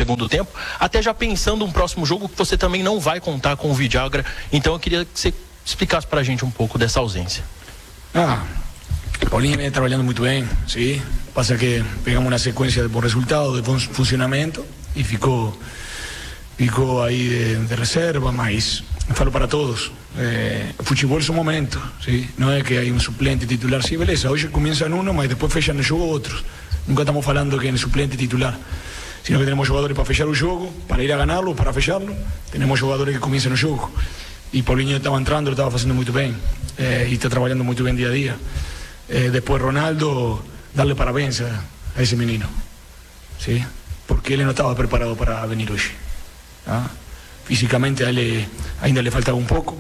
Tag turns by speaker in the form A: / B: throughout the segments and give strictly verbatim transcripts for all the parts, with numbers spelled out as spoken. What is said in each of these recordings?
A: segundo tempo, até já pensando um próximo jogo que você também não vai contar com o Villagra. Então eu queria que você explicasse pra gente um pouco dessa ausência.
B: Ah, Paulinho vem trabalhando muito bem, sim. Passa que pegamos uma sequência de bom resultado, de bom funcionamento e ficou, ficou aí de, de reserva, mas falo para todos, eh, futebol é um momento, sim. Não é que há um suplente titular, sim, beleza, hoje começam um, mas depois fecham o jogo outros. Nunca estamos falando que é suplente titular, sino que temos jogadores para fechar o jogo, para ir a ganarlo, para fecharlo. Temos jogadores que começam o jogo. E Paulinho estava entrando, estava fazendo muito bem, eh, e está trabalhando muito bem dia a dia. Eh, depois Ronaldo, darle parabéns a, a esse menino, sim, porque ele não estava preparado para vir hoje. Ah? Fisicamente a ele ainda le faltava um pouco.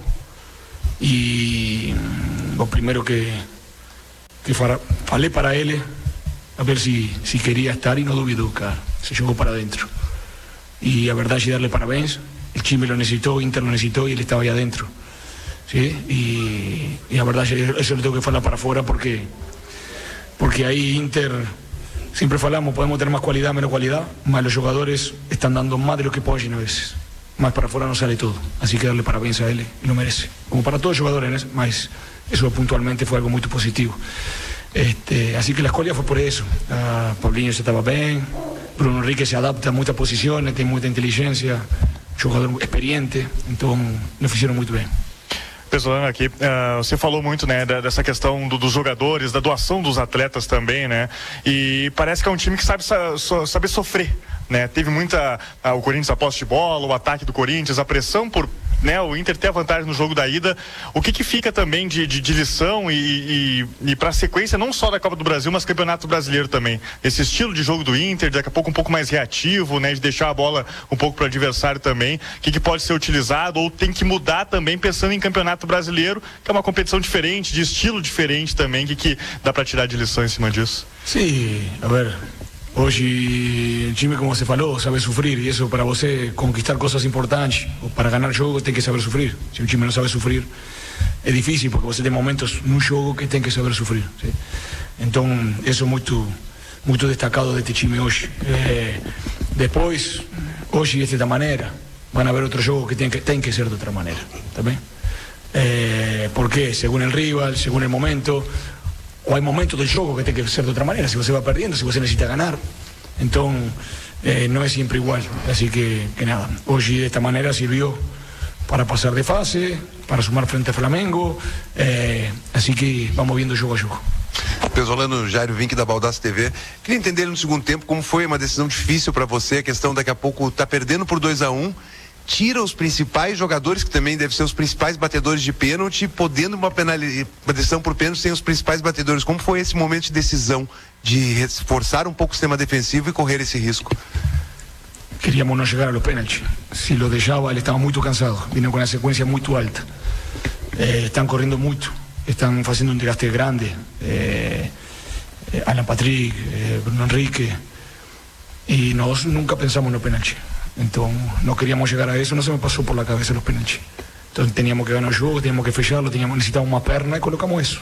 B: E o primeiro que, que fara, falei para ele, a ver se, se queria estar, e não duvidou, cara. Se jogou para dentro. E a verdade é darle parabéns. O time lo necessitou, o Inter lo necessitou e ele estava aí adentro. ¿Sí? Y, y la verdad eso lo tengo que falar para afuera porque porque ahí Inter siempre falamos, podemos tener más cualidad, menos cualidad, mas los jugadores están dando más de lo que pueden a veces, más para afuera no sale todo, así que darle parabéns a él y lo merece, como para todos los jugadores, mas eso puntualmente fue algo muy positivo. Este, así que la escuela fue por eso. uh, Paulinho se estaba bien, Bruno Henrique se adapta a muchas posiciones, tiene mucha inteligencia, jugador experiente, entonces lo hicieron muy bien.
C: Pesolano, aqui, uh, você falou muito, né, dessa questão do, dos jogadores, da doação dos atletas também, né, e parece que é um time que sabe so, saber sofrer, né, teve muita, uh, o Corinthians a posse de bola, o ataque do Corinthians, a pressão por, né, o Inter ter a vantagem no jogo da ida. O que que fica também de, de, de lição e, e, e para a sequência não só da Copa do Brasil, mas Campeonato Brasileiro também, esse estilo de jogo do Inter, daqui a pouco um pouco mais reativo, né, de deixar a bola um pouco para o adversário também, o que que pode ser utilizado ou tem que mudar também pensando em Campeonato Brasileiro, que é uma competição diferente, de estilo diferente também, o que que dá para tirar de lição em cima disso?
B: Sim, a ver, hoje o time, como você falou, sabe sofrer, e isso para você conquistar coisas importantes ou para ganhar jogo tem que saber sofrer. Se o time não sabe sofrer é difícil, porque você tem momentos no jogo que tem que saber sofrer, sim? Então isso é muito muito destacado deste time hoje. É, depois, hoje é desta maneira, vão haver outros jogos que tem que tem que ser de outra maneira, tá bem? É, porque según o rival, según o momento, ou há momentos do jogo que tem que ser de outra maneira, se você vai perdendo, se você necessita ganhar, então eh, não é sempre igual, assim que, que nada, hoje desta maneira serviu para passar de fase, para sumar frente ao Flamengo, eh, assim que vamos vendo jogo a jogo.
D: Pesolano, Jairo Vinck da Baldasso T V, queria entender no segundo tempo como foi uma decisão difícil para você, a questão daqui a pouco tá perdendo por dois a um, tira os principais jogadores, que também devem ser os principais batedores de pênalti, podendo uma, penalização, uma decisão por pênalti sem os principais batedores. Como foi esse momento de decisão, de reforçar um pouco o sistema defensivo e correr esse risco?
B: Queríamos não chegar aos pênaltis. Se lo deixava, ele estava muito cansado, vinha com uma sequência muito alta. Eh, estão correndo muito, estão fazendo um desgaste grande. Eh, eh, Alan Patrick, eh, Bruno Henrique, e nós nunca pensamos no pênalti. Então não queríamos chegar a isso, não se me passou por la cabeça os pênaltis. Então teníamos que ganhar o jogo, teníamos que fecharlo, teníamos, necessitávamos uma perna e colocamos isso.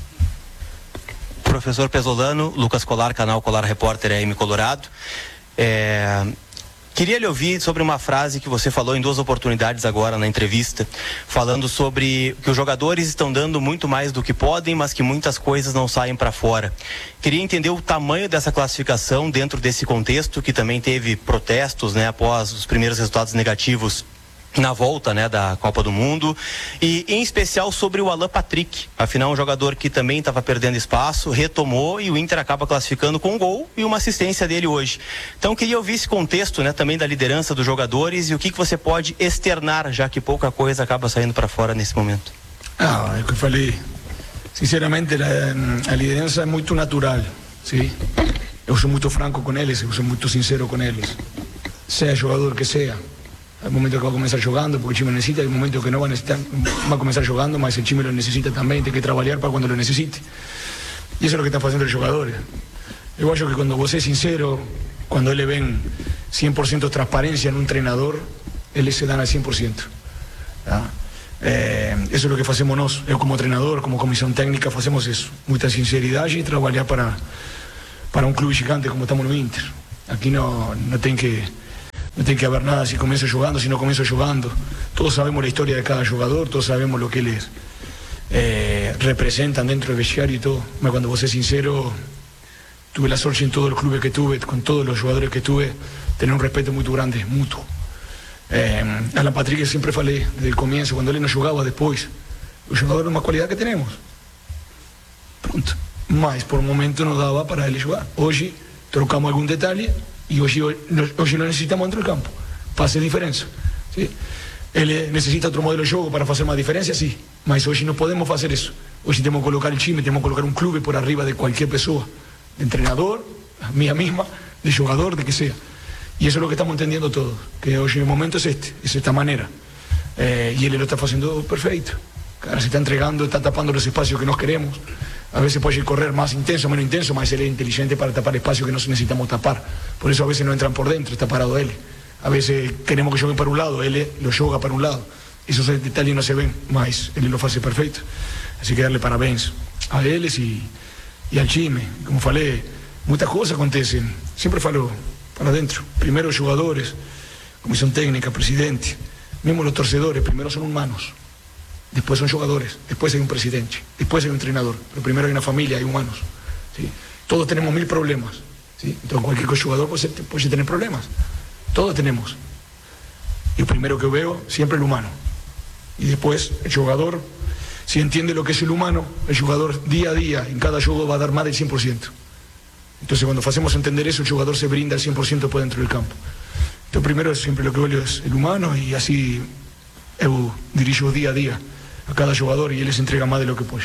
E: Professor Pesolano, Lucas Colar, canal Colar Repórter A M Colorado. É... Queria lhe ouvir sobre uma frase que você falou em duas oportunidades agora na entrevista, falando sobre que os jogadores estão dando muito mais do que podem, mas que muitas coisas não saem para fora. Queria entender o tamanho dessa classificação dentro desse contexto, que também teve protestos, né, após os primeiros resultados negativos na volta, né, da Copa do Mundo, e em especial sobre o Alan Patrick, afinal um jogador que também estava perdendo espaço, retomou e o Inter acaba classificando com um gol e uma assistência dele hoje. Então queria ouvir esse contexto, né, também da liderança dos jogadores e o que que você pode externar, já que pouca coisa acaba saindo para fora nesse momento.
B: Ah, é o que eu falei, sinceramente a, a liderança é muito natural, sim? Eu sou muito franco com eles, eu sou muito sincero com eles, seja jogador que seja. Hay momentos que va a comenzar jugando porque el time lo necesita, hay momentos que no va a necesitar, va a comenzar jugando, mas el time lo necesita también, tiene que trabajar para cuando lo necesite. Y eso es lo que están haciendo los jugadores. Yo acho que cuando vos es sincero, cuando él ven cien por ciento transparencia en un entrenador, él se dan al cien por ciento. Eh, eso es lo que hacemos nosotros, yo como entrenador, como comisión técnica, hacemos eso, mucha sinceridad y trabajar para, para un club gigante como estamos en Inter. Aquí no, no tienen que no tiene que haber nada si comienzo jugando, si no comienzo jugando. Todos sabemos la historia de cada jugador, todos sabemos lo que eles eh, representan dentro del vestiario y todo. Cuando vos ser sincero, tuve la suerte en todos los clubes que tuve, con todos los jugadores que tuve, tener un respeto muy grande, mutuo. Eh, Alan Patrick siempre falei desde el comienzo, cuando él no jugaba después, los jugadores más cualidad que tenemos. Pronto. Mas por un momento no daba para ele jugar. Hoy trocamos algún detalle y hoy, hoy, hoy lo necesitamos dentro del campo para hacer diferencia. ¿Sí? Él necesita otro modelo de juego para hacer más diferencia, sí. Mas hoy no podemos hacer eso. Hoy tenemos que colocar el time, tenemos que colocar un club por arriba de cualquier persona. De entrenador, mía misma, de jugador, de que sea. Y eso es lo que estamos entendiendo todos. Que hoy el momento es este, es esta manera. Eh, y él lo está haciendo perfecto. Cara, se está entregando, está tapando los espacios que nos queremos. A veces puede correr más intenso, menos intenso, mas él es inteligente para tapar espacios que no necesitamos tapar. Por eso a veces no entran por dentro, está parado él. A veces queremos que jueguen para un lado, él lo juega para un lado. Esos detalles no se ven, mas él lo hace perfecto. Así que darle parabéns a él y, y al time. Como falei, muchas cosas acontecen. Siempre falo para adentro. Primero los jugadores, comisión técnica, presidente, mismo los torcedores, primero son humanos. Después son jugadores, después hay un presidente, después hay un entrenador, pero primero hay una familia, hay humanos. ¿Sí? Todos tenemos mil problemas. ¿Sí? Entonces cualquier jugador puede, puede tener problemas. Todos tenemos. Y lo primero que veo, siempre el humano. Y después el jugador, si entiende lo que es el humano, el jugador día a día, en cada juego va a dar más del cien por ciento. Entonces cuando hacemos entender eso, el jugador se brinda al cien por ciento por dentro del campo. Entonces primero siempre lo que veo es el humano y así yo dirijo día a día a cada jogador e ele se entrega mais do que pode.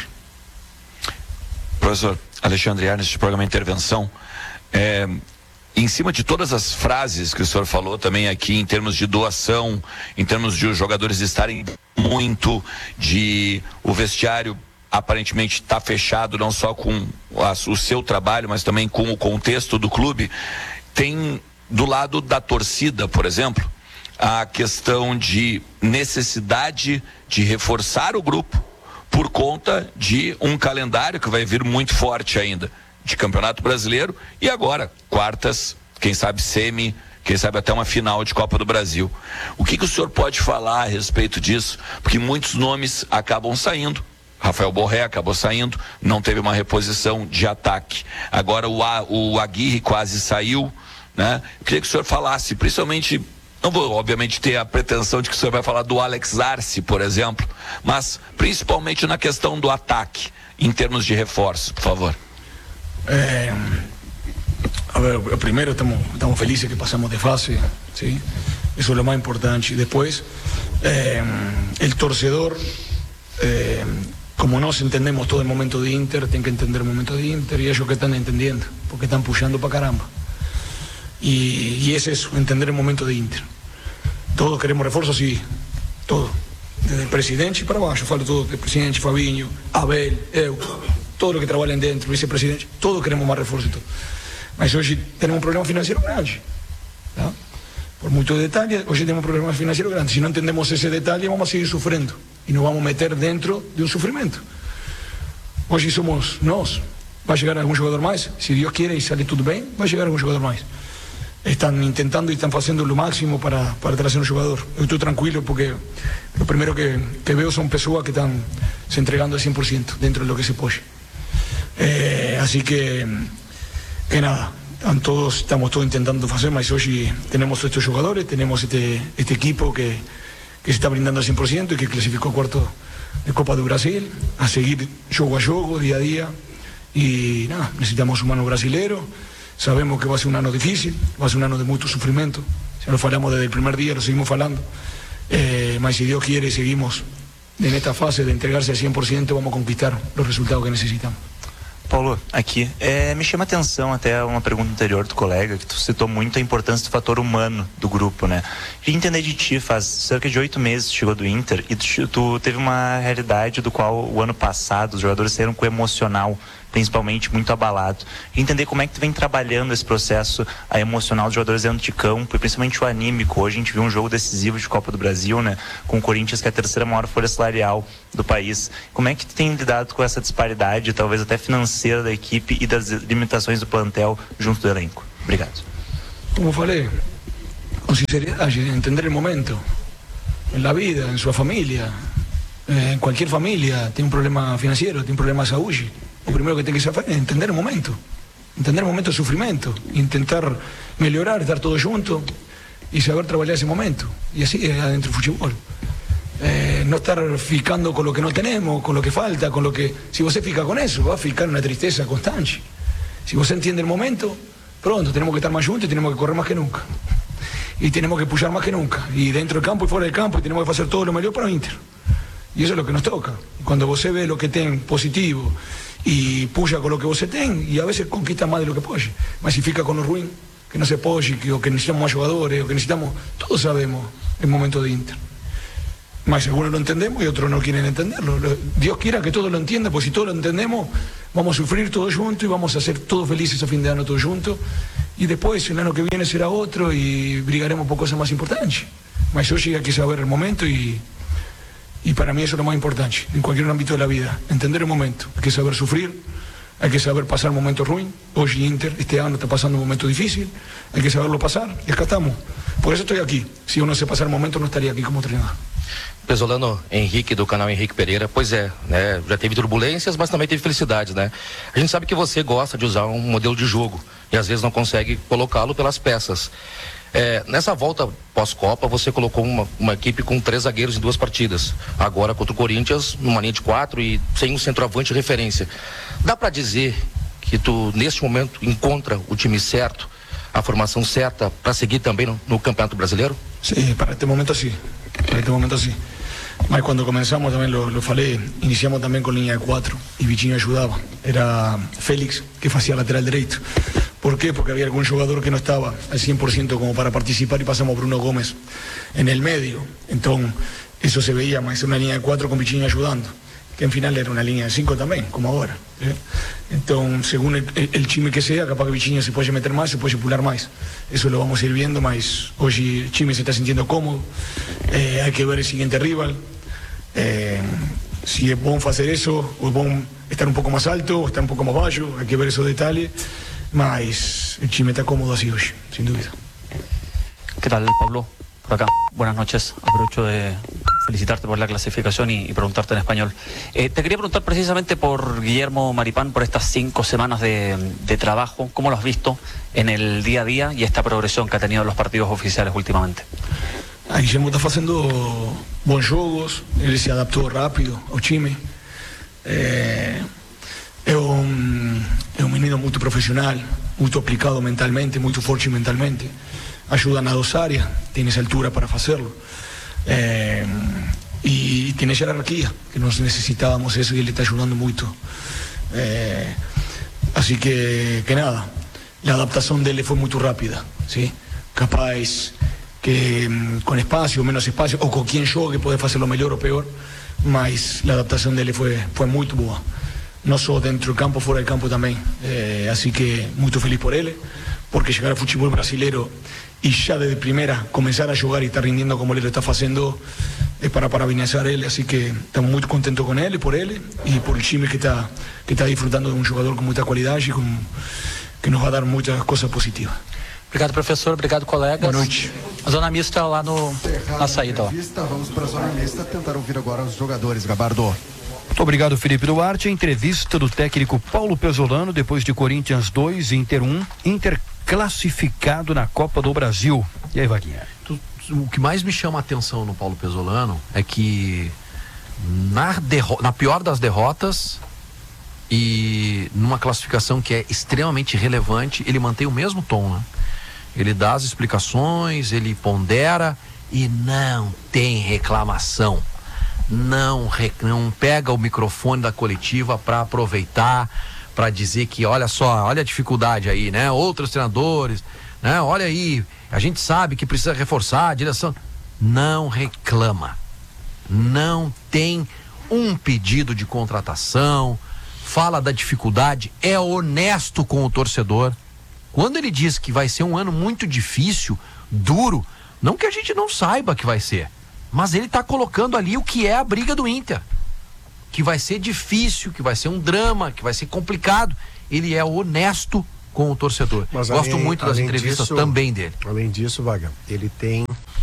F: Professor Alexandre Arnes, de programa Intervenção, é, em cima de todas as frases que o senhor falou também aqui, em termos de doação, em termos de os jogadores estarem muito, de o vestiário aparentemente estar fechado não só com a, o seu trabalho, mas também com o contexto do clube, tem do lado da torcida, por exemplo, a questão de necessidade de reforçar o grupo por conta de um calendário que vai vir muito forte ainda, de Campeonato Brasileiro e agora, quartas, quem sabe semi, quem sabe até uma final de Copa do Brasil. O que, que o senhor pode falar a respeito disso? Porque muitos nomes acabam saindo. Rafael Borré acabou saindo, não teve uma reposição de ataque. Agora o, A, o Aguirre quase saiu, né? Eu queria que o senhor falasse, principalmente... Não vou, obviamente, ter a pretensão de que o senhor vai falar do Alex Arce, por exemplo, mas principalmente na questão do ataque, em termos de reforço, por favor.
B: É, a ver, primeiro estamos, estamos felizes que passamos de fase, ¿sí? Isso é o mais importante. Depois, é, o torcedor, é, como nós entendemos todo o momento de Inter, tem que entender o momento de Inter e eles que estão entendendo, porque estão puxando para caramba. Y, y ese es entender el momento de Inter. Todos queremos refuerzos, sí, todo. Desde el presidente para abajo, falo todo, el presidente, Fabinho, Abel, eu, todo lo que trabajan dentro, vicepresidente, todos queremos más refuerzos y todo. Pero hoy tenemos un problema financiero grande. ¿No? Por muchos detalles, hoy tenemos un problema financiero grande. Si no entendemos ese detalle, vamos a seguir sufriendo y nos vamos a meter dentro de un sufrimiento. Hoy somos nos. Va a llegar algún jugador más, si Dios quiere y sale todo bien, va a llegar algún jugador más. Están intentando y están haciendo lo máximo para, para traer un jugador. Yo estoy tranquilo porque lo primero que, que veo son personas que están se entregando al cien por ciento dentro de lo que se puede. Eh, así que, que nada, están todos, estamos todos intentando hacer, mas hoy tenemos estos jugadores, tenemos este, este equipo que, que se está brindando al cien por ciento y que clasificó a cuarto de Copa do Brasil, a seguir juego a juego, día a día. Y nada, necesitamos un mano brasilero. Sabemos que va a ser un año difícil, va a ser un año de mucho sufrimiento. Ya lo falamos desde el primer día, lo seguimos falando. Eh, mas si Dios quiere, seguimos en esta fase de entregarse al cien por ciento, vamos a conquistar los resultados que necesitamos.
G: Paulo, aqui, é, me chama a atenção até uma pergunta anterior do colega, que tu citou muito a importância do fator humano do grupo, né? Queria entender de ti, faz cerca de oito meses que chegou do Inter e tu, tu teve uma realidade do qual o ano passado os jogadores saíram com o emocional principalmente muito abalado. Queria entender como é que tu vem trabalhando esse processo a emocional dos jogadores dentro de campo e principalmente o anímico. Hoje a gente viu um jogo decisivo de Copa do Brasil, né? Com o Corinthians, que é a terceira maior folha salarial do país. Como é que tu tem lidado com essa disparidade, talvez até financeira da equipe e das limitações do plantel junto do elenco? Obrigado.
B: Como falei, con sinceridad, entender el momento, en la vida, en su familia, eh, en cualquier familia, tiene un problema financiero, tiene un problema de salud. Lo primero que tiene que hacer es entender el momento, entender el momento de sufrimiento, intentar mejorar, estar todos juntos y saber trabajar ese momento. Y así es adentro del fútbol. Eh, no estar ficando con lo que no tenemos, con lo que falta, con lo que... Si vos se fica con eso, va a ficar una tristeza constante. Si vos entiende el momento, pronto tenemos que estar más juntos y tenemos que correr más que nunca. Y tenemos que pujar más que nunca. Y dentro del campo y fuera del campo, y tenemos que hacer todo lo mejor para Inter. Y eso es lo que nos toca. Cuando vos ve lo que ten positivo y puya con lo que vos ten, y a veces conquista más de lo que puede. Mas si fica con lo ruin, que no se apoye, que, o que necesitamos más jugadores, o que necesitamos... Todos sabemos el momento de Inter. Más algunos lo entendemos y otros no quieren entenderlo. Dios quiera que todos lo entiendan, porque si todos lo entendemos, vamos a sufrir todos juntos y vamos a ser todos felices a fin de año todos juntos. Y después, el año que viene será otro y brigaremos por cosas más importantes. Mas hoy hay que saber el momento y, y para mí eso es lo más importante, en cualquier ámbito de la vida. Entender el momento. Hay que saber sufrir, hay que saber pasar momentos ruins. Hoy Inter, este año está pasando un momento difícil, hay que saberlo pasar y acá estamos. Por eso estoy aquí. Si uno se pasa el momento, no estaría aquí como treinador.
H: Pesolano, Henrique, do canal Henrique Pereira. Pois é, né, já teve turbulências, mas também teve felicidades, né? A gente sabe que você gosta de usar um modelo de jogo e às vezes não consegue colocá-lo pelas peças. É, nessa volta pós-Copa, você colocou uma, uma equipe com três zagueiros em duas partidas. Agora contra o Corinthians, numa linha de quatro e sem um centroavante de referência. Dá para dizer que tu, neste momento, encontra o time certo, a formação certa para seguir também no, no Campeonato Brasileiro?
B: Sí, para este momento sí, para este momento sí. Mas cuando comenzamos también lo, lo falé, iniciamos también con línea de cuatro y Vichinho ayudaba. Era Félix que hacía lateral derecho. ¿Por qué? Porque había algún jugador que no estaba al cien por ciento como para participar y pasamos a Bruno Gómez en el medio. Entonces eso se veía más, una línea de cuatro con Vichinho ayudando, que en final era una línea de cinco también, como ahora. ¿eh? Entonces, según el, el, el chime que sea, capaz que Vichinho se puede meter más, se puede pular más. Eso lo vamos a ir viendo, mas hoy el chime se está sintiendo cómodo. Eh, hay que ver el siguiente rival. Eh, si es bueno hacer eso, o es bueno estar un poco más alto, o estar un poco más bajo, hay que ver esos detalles. Mas el chime está cómodo así hoy, sin duda.
I: ¿Qué tal, Pablo? Por acá. Buenas noches. Aprovecho de felicitarte por la clasificación y, y preguntarte en español. Eh, te quería preguntar precisamente por Guillermo Maripán, por estas cinco semanas de, de trabajo. ¿Cómo lo has visto en el día a día y esta progresión que ha tenido en los partidos oficiales últimamente?
B: A Guillermo está haciendo buenos juegos, él se adaptó rápido ao time. É, é, um, é um menino muito profissional, muito aplicado mentalmente, muito forte mentalmente. Ayuda nas dos áreas, tem essa altura para hacerlo. É, e tem jerarquia, que nós necessitávamos isso e ele está ajudando muito. É, assim que, que nada, a adaptação dele foi muito rápida, ¿sí? Capaz que con espacio, menos espacio, o con quien jogue puede hacerlo mejor o peor, mas la adaptación de él fue, fue muy buena. No solo dentro del campo, fuera del campo también. Eh, así que muy feliz por él, porque llegar al fútbol brasileño y ya desde primera comenzar a jugar y estar rindiendo como él lo está haciendo es para parabenizar a él. Así que estamos muy contentos con él, por él y por el time que está, que está disfrutando de un jugador con mucha calidad y con, que nos va a dar muchas cosas positivas.
J: Obrigado, professor. Obrigado, colegas.
B: Boa noite.
J: A zona mista lá no, na saída. Ó.
K: Vamos para a zona mista tentar ouvir agora os jogadores, Gabardo.
L: Muito obrigado, Felipe Duarte. A entrevista do técnico Paulo Pesolano depois de Corinthians dois, Inter um, Inter classificado na Copa do Brasil. E aí, Vaguinha?
M: O que mais me chama a atenção no Paulo Pesolano é que na, derro- na pior das derrotas e numa classificação que é extremamente relevante, ele mantém o mesmo tom, né? Ele dá as explicações, ele pondera e não tem reclamação. Não, rec... não pega o microfone da coletiva para aproveitar, para dizer que olha só, olha a dificuldade aí, né? Outros treinadores, né? Olha aí, a gente sabe que precisa reforçar a direção. Não reclama. Não tem um pedido de contratação, fala da dificuldade, é honesto com o torcedor. Quando ele diz que vai ser um ano muito difícil, duro, não que a gente não saiba que vai ser, mas ele está colocando ali o que é a briga do Inter, que vai ser difícil, que vai ser um drama, que vai ser complicado. Ele é honesto com o torcedor.
K: Mas
M: Gosto
K: além-
M: muito das
K: além
M: entrevistas
K: disso-
M: também dele.
K: Além disso, Vaga, ele tem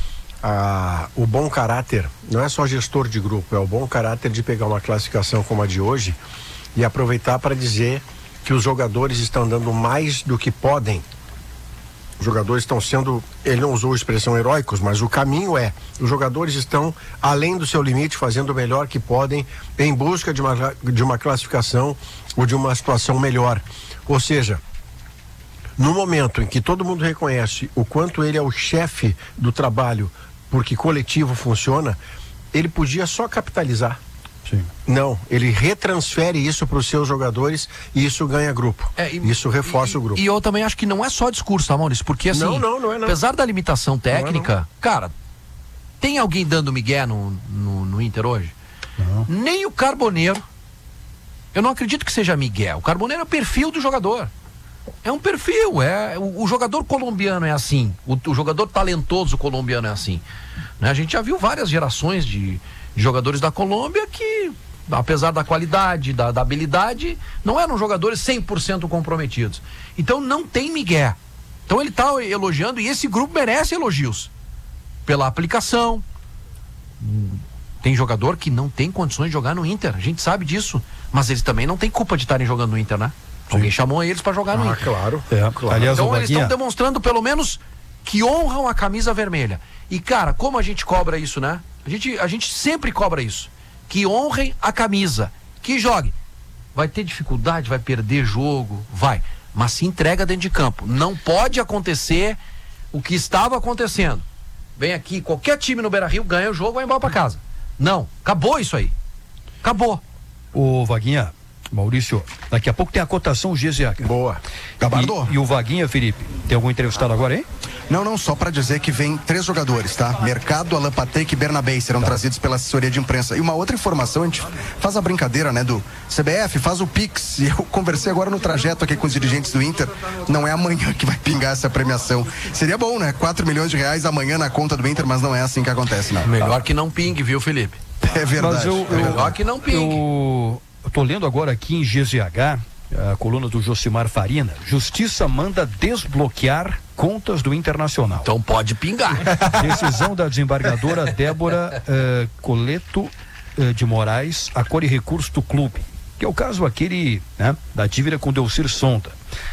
K: a, o bom caráter, não é só gestor de grupo, é o bom caráter de pegar uma classificação como a de hoje e aproveitar para dizer que os jogadores estão dando mais do que podem. Os jogadores estão sendo, ele não usou a expressão heróicos, mas o caminho é, os jogadores estão além do seu limite, fazendo o melhor que podem em busca de uma, de uma classificação ou de uma situação melhor. Ou seja, no momento em que todo mundo reconhece o quanto ele é o chefe do trabalho, porque coletivo funciona, ele podia só capitalizar.
L: Sim.
K: Não, ele retransfere isso para os seus jogadores e isso ganha grupo.
M: É, e-
K: isso reforça
M: e,
K: o grupo.
M: E eu também acho que não é só discurso, tá, Maurício? Porque assim,
K: Não, não, não é não.
M: apesar da limitação técnica,
K: Não é
M: cara, tem alguém dando migué no, no, no Inter hoje?
L: Não.
M: Nem o Carboneiro. Eu não acredito que seja migué. O Carboneiro é o perfil do jogador. É um perfil, é o, o jogador colombiano é assim, o, o jogador talentoso colombiano é assim, né? A gente já viu várias gerações de, de jogadores da Colômbia que, apesar da qualidade, da, da habilidade, não eram jogadores cem por cento comprometidos. Então não tem migué. Então ele está elogiando e esse grupo merece elogios pela aplicação. Tem jogador que não tem condições de jogar no Inter, a gente sabe disso, mas eles também não têm culpa de estarem jogando no Inter, né? Alguém chamou eles para jogar no
K: Ah,
M: Inter.
K: claro.
L: É,
K: claro.
L: aliás,
M: Então
L: o
M: eles estão
L: Vaguinha,
M: demonstrando pelo menos que honram a camisa vermelha. E cara, como a gente cobra isso, né? A gente, a gente sempre cobra isso. Que honrem a camisa, que jogue. Vai ter dificuldade, vai perder jogo, vai. Mas se entrega dentro de campo. Não pode acontecer o que estava acontecendo. Vem aqui, qualquer time no Beira-Rio ganha o jogo, vai embora para casa. Não, acabou isso aí. Acabou.
L: o Vaguinha, Maurício, daqui a pouco tem a cotação G Z H.
K: Boa.
N: Gabardo.
L: E, e o Vaguinha, Felipe, tem algum entrevistado agora, hein?
N: Não, não, só para dizer que vem três jogadores, tá? Mercado, Alan Patrick e Bernabé serão tá. trazidos pela assessoria de imprensa. E uma outra informação, a gente faz a brincadeira, né, do C B F, faz o Pix. E eu conversei agora no trajeto aqui com os dirigentes do Inter. Não é amanhã que vai pingar essa premiação. Seria bom, né? quatro milhões de reais amanhã na conta do Inter, mas não é assim que acontece, não.
M: Melhor que não pingue, viu, Felipe?
N: É verdade.
L: Mas eu, eu,
M: Melhor que não pingue.
L: Eu, eu tô lendo agora aqui em G Z H, a coluna do Josimar Farina. Justiça manda desbloquear contas do Internacional.
M: Então pode pingar.
L: Decisão da desembargadora Débora uh, Coleto uh, de Moraes acolhe recurso do clube, que é o caso aquele, né, da dívida com Delcir Sonda.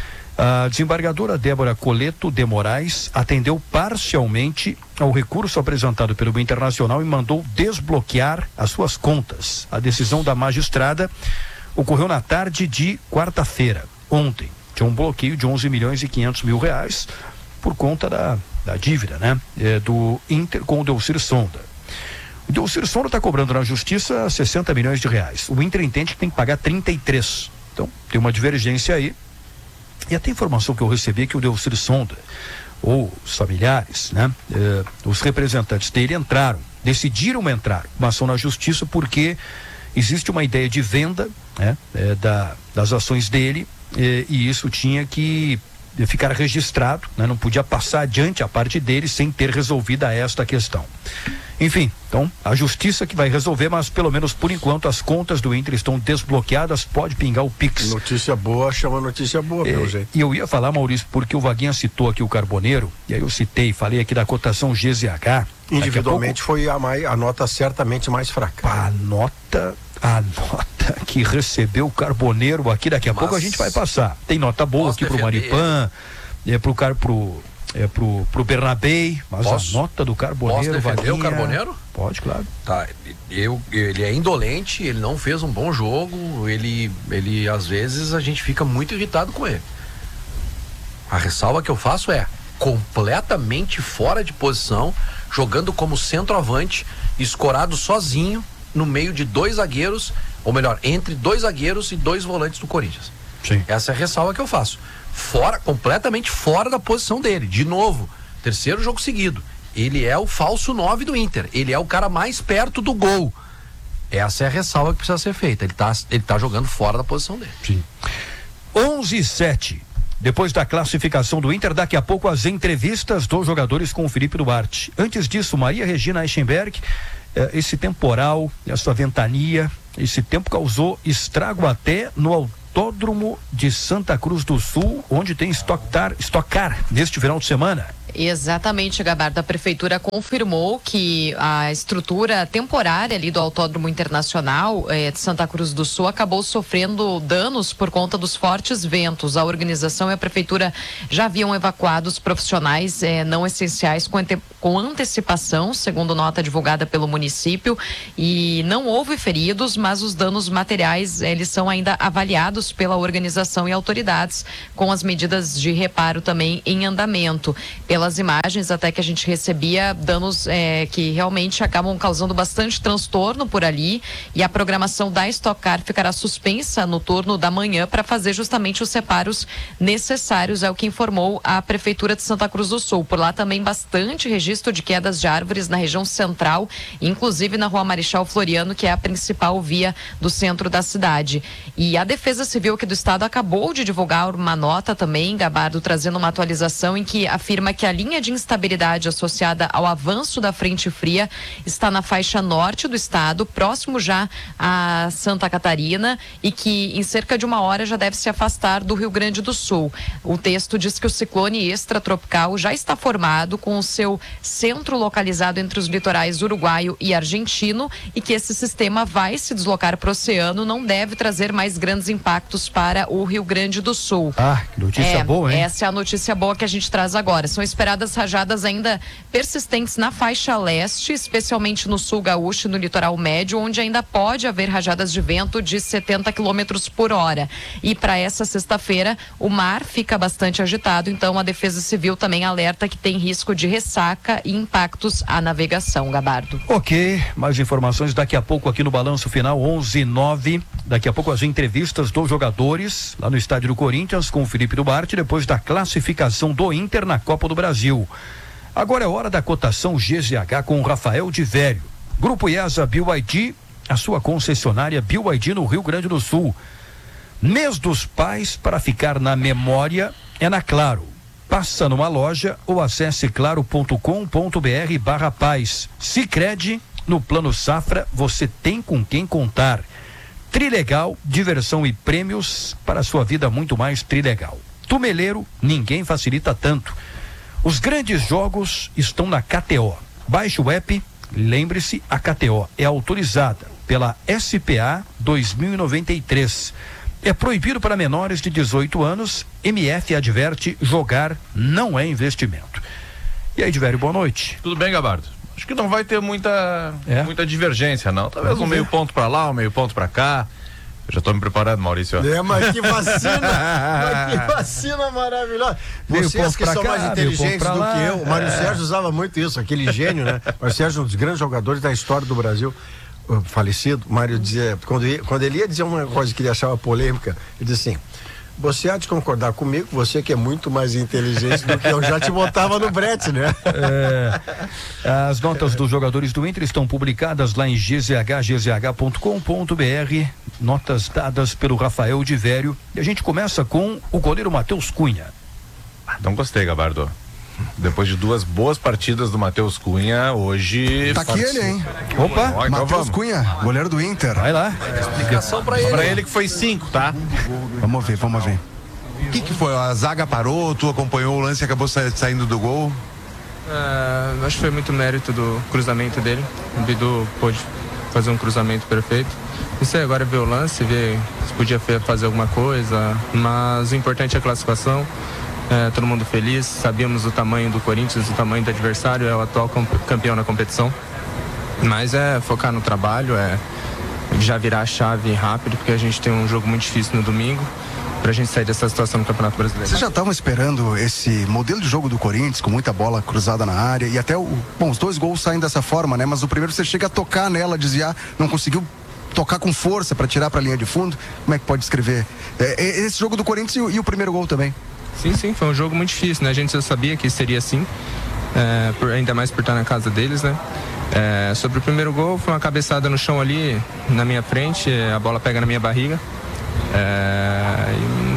L: A desembargadora Débora Coleto de Moraes atendeu parcialmente ao recurso apresentado pelo Internacional e mandou desbloquear as suas contas. A decisão da magistrada ocorreu na tarde de quarta-feira, ontem. Tinha um bloqueio de onze milhões e quinhentos mil reais por conta da, da dívida, né? É, do Inter com o Delcir Sonda. O Delcir Sonda está cobrando na justiça sessenta milhões de reais. O Inter entende que tem que pagar trinta e três. Então, tem uma divergência aí. E até a informação que eu recebi é que o Delcir Sonda, ou os familiares, né? É, os representantes dele entraram, decidiram entrar uma ação na justiça porque existe uma ideia de venda, né, é, da, das ações dele, é, e isso tinha que ficar registrado, né, não podia passar adiante a parte dele sem ter resolvida esta questão. Enfim, então a justiça que vai resolver, mas pelo menos por enquanto as contas do Inter estão desbloqueadas, pode pingar o Pix.
K: Notícia boa chama notícia boa,
L: é,
K: pelo jeito.
L: E eu ia falar, Maurício, porque o Vaguinha citou aqui o Carboneiro, e aí eu citei, falei aqui da cotação G Z H.
K: Individualmente pouco, foi a, mais, a nota certamente mais fraca.
L: A nota, a nota que recebeu o Carboneiro aqui, daqui a mas, pouco a gente vai passar. Tem nota boa aqui pro Maripan, é pro car pro é pro pro Bernabé, mas posso, a nota do Carboneiro,
M: posso defender
L: Vaguinha,
M: o Carboneiro?
L: Pode, claro.
M: Tá, eu, ele é indolente, ele não fez um bom jogo, ele ele às vezes a gente fica muito irritado com ele. A ressalva que eu faço é completamente fora de posição, jogando como centroavante, escorado sozinho no meio de dois zagueiros, ou melhor, entre dois zagueiros e dois volantes do Corinthians.
L: Sim.
M: Essa é a ressalva que eu faço. Fora, completamente fora da posição dele. De novo, terceiro jogo seguido. Ele é o falso nove do Inter. Ele é o cara mais perto do gol. Essa é a ressalva que precisa ser feita. Ele tá, ele tá jogando fora da posição dele.
L: Sim. onze e sete. Depois da classificação do Inter, daqui a pouco as entrevistas dos jogadores com o Felipe Duarte. Antes disso, Maria Regina Eichenberg, esse temporal, essa ventania, esse tempo causou estrago até no Autódromo de Santa Cruz do Sul, onde tem Stock Car, Stock Car neste final de semana.
O: Exatamente, Gabardo. A prefeitura confirmou que a estrutura temporária ali do Autódromo Internacional eh, de Santa Cruz do Sul acabou sofrendo danos por conta dos fortes ventos. A organização e a prefeitura já haviam evacuado os profissionais eh, não essenciais com, ante com antecipação, segundo nota divulgada pelo município, e não houve feridos, mas os danos materiais eles são ainda avaliados pela organização e autoridades, com as medidas de reparo também em andamento. Pelas imagens até que a gente recebia, danos é, que realmente acabam causando bastante transtorno por ali, e a programação da Stock Car ficará suspensa no turno da manhã para fazer justamente os reparos necessários, é o que informou a Prefeitura de Santa Cruz do Sul. Por lá também bastante registro de quedas de árvores na região central, inclusive na Rua Marechal Floriano, que é a principal via do centro da cidade. E a Defesa Civil aqui do Estado acabou de divulgar uma nota também, Gabardo, trazendo uma atualização em que afirma que a linha de instabilidade associada ao avanço da frente fria está na faixa norte do estado, próximo já a Santa Catarina, e que em cerca de uma hora já deve se afastar do Rio Grande do Sul. O texto diz que o ciclone extratropical já está formado, com o seu centro localizado entre os litorais uruguaio e argentino, e que esse sistema vai se deslocar para o oceano, não deve trazer mais grandes impactos para o Rio Grande do Sul.
L: Ah, que notícia
O: é,
L: boa, hein?
O: Essa é a notícia boa que a gente traz agora. São esperadas rajadas ainda persistentes na faixa leste, especialmente no sul gaúcho e no litoral médio, onde ainda pode haver rajadas de vento de setenta quilômetros por hora. E para essa sexta-feira, o mar fica bastante agitado, então a Defesa Civil também alerta que tem risco de ressaca e impactos à navegação, Gabardo.
L: Ok, mais informações daqui a pouco aqui no Balanço Final, onze e nove. Daqui a pouco as entrevistas dos jogadores lá no estádio do Corinthians com o Felipe Duarte, depois da classificação do Inter na Copa do Brasil. Agora é hora da cotação G Z H com o Rafael de Vério. Grupo IESA B Y D, a sua concessionária B Y D no Rio Grande do Sul. Mês dos Pais, para ficar na memória, é na Claro. Passa numa loja ou acesse claro ponto com ponto br barra paz. Sicredi, no Plano Safra, você tem com quem contar. Trilegal, diversão e prêmios para a sua vida muito mais trilegal. Tumeleiro, ninguém facilita tanto. Os grandes jogos estão na K T O. Baixe o app, lembre-se, a K T O é autorizada pela S P A dois mil e noventa e três. É proibido para menores de dezoito anos. M F adverte: jogar não é investimento. E aí, Divério, boa noite.
P: Tudo bem, Gabardo? Acho que não vai ter muita,
L: é?
P: muita divergência, não. Talvez Vamos um ver. meio ponto para lá, um meio ponto para cá. Eu já estou me preparando, Maurício.
K: É, mas que vacina! Mas que vacina maravilhosa! Vocês que são cá, mais inteligentes do lá. que eu. O Mário é. Sérgio usava muito isso, aquele gênio, né? O Mário Sérgio é um dos grandes jogadores da história do Brasil. O falecido, o Mário dizia, quando ele, quando ele ia dizer uma coisa que ele achava polêmica, ele dizia assim: você há de concordar comigo, você que é muito mais inteligente do que eu, já te botava no brete, né?
L: É, as notas dos jogadores do Inter estão publicadas lá em g z h g z h ponto com ponto br, notas dadas pelo Rafael de Vério, e a gente começa com o goleiro Matheus Cunha.
P: Não gostei, Gabardo. Depois de duas boas partidas do Matheus Cunha, hoje...
N: Tá aqui ele, hein?
L: Opa!
N: Ó, então Matheus Cunha, goleiro do Inter.
L: Vai lá.
P: Explicação pra ele. Pra ele que foi cinco, tá?
N: Vamos ver, vamos ver.
D: O que que foi? A zaga parou, tu acompanhou o lance e acabou sa saindo do gol?
Q: Uh, acho que foi muito mérito do cruzamento dele. O Bidu pôde fazer um cruzamento perfeito. Isso aí, agora é ver o lance, ver se podia fazer alguma coisa, mas o importante é a classificação. É, todo mundo feliz, sabíamos o tamanho do Corinthians, o tamanho do adversário, é o atual campeão na competição, mas é focar no trabalho, é já virar a chave rápido, porque a gente tem um jogo muito difícil no domingo, pra gente sair dessa situação no Campeonato Brasileiro.
N: Vocês já estavam esperando esse modelo de jogo do Corinthians, com muita bola cruzada na área, e até o, bom, os dois gols saem dessa forma, né, mas o primeiro você chega a tocar nela, desviar, não conseguiu tocar com força para tirar pra linha de fundo. Como é que pode descrever é, esse jogo do Corinthians e o, e o primeiro gol também?
Q: Sim, sim, foi um jogo muito difícil, né? A gente já sabia que seria assim, é, por, ainda mais por estar na casa deles, né? É, sobre o primeiro gol, foi uma cabeçada no chão ali, na minha frente, a bola pega na minha barriga. É, e não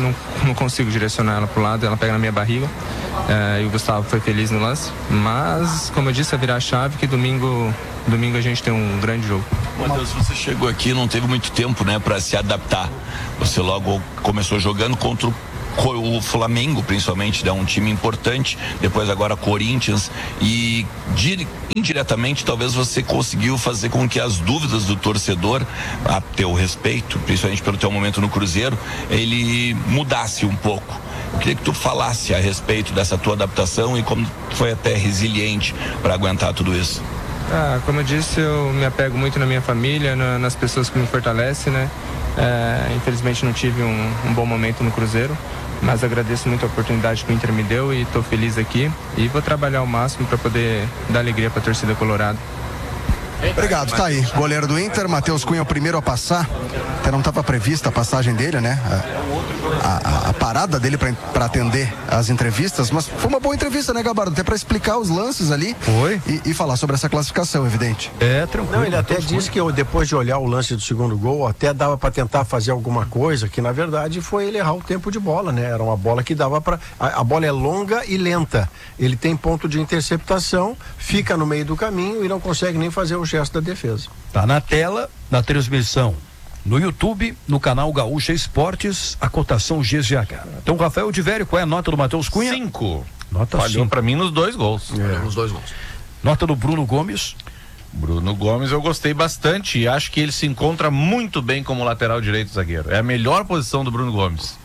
Q: não consigo direcionar ela pro lado, ela pega na minha barriga. É, e o Gustavo foi feliz no lance. Mas, como eu disse, é virar a chave que domingo, domingo a gente tem um grande jogo.
F: Matheus, você chegou aqui, não teve muito tempo, né, para se adaptar. Você logo começou jogando contra o o Flamengo, principalmente, é um time importante, depois agora Corinthians, e dire, indiretamente talvez você conseguiu fazer com que as dúvidas do torcedor a teu respeito, principalmente pelo teu momento no Cruzeiro, ele mudasse um pouco. Eu queria que tu falasse a respeito dessa tua adaptação e como foi até resiliente para aguentar tudo isso.
Q: Ah, como eu disse, eu me apego muito na minha família, na, nas pessoas que me fortalecem, né? É, infelizmente não tive um, um bom momento no Cruzeiro, mas agradeço muito a oportunidade que o Inter me deu e estou feliz aqui e vou trabalhar ao máximo para poder dar alegria para a torcida colorada.
N: Obrigado, tá aí. Goleiro do Inter, Matheus Cunha, o primeiro a passar. Até não estava prevista a passagem dele, né? A, a, a parada dele para atender as entrevistas, mas foi uma boa entrevista, né, Gabardo? Até para explicar os lances ali.
L: Foi.
N: E, e falar sobre essa classificação, evidente.
K: É, tranquilo. Não, ele até disse que eu, depois de olhar o lance do segundo gol, até dava para tentar fazer alguma coisa, que na verdade foi ele errar o tempo de bola, né? Era uma bola que dava para. A, a bola é longa e lenta. Ele tem ponto de interceptação, fica no meio do caminho e não consegue nem fazer o gesto da defesa.
L: Tá na tela, na transmissão, no YouTube, no canal Gaúcha Esportes, a cotação G G H. Então, Rafael de Vério, qual é a nota do Matheus Cunha?
P: Cinco.
L: Nota
P: Falhou para mim nos dois gols.
M: É. Nos dois gols.
L: Nota do Bruno Gomes?
P: Bruno Gomes eu gostei bastante e acho que ele se encontra muito bem como lateral direito zagueiro. É a melhor posição do Bruno Gomes.